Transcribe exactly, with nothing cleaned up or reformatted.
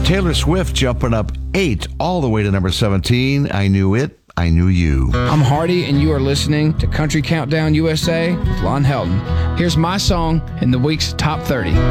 Taylor Swift jumping up eight all the way to number seventeen. I Knew It, I Knew You. I'm Hardy, and you are listening to Country Countdown U S A with Lon Helton. Here's my song in the week's top thirty.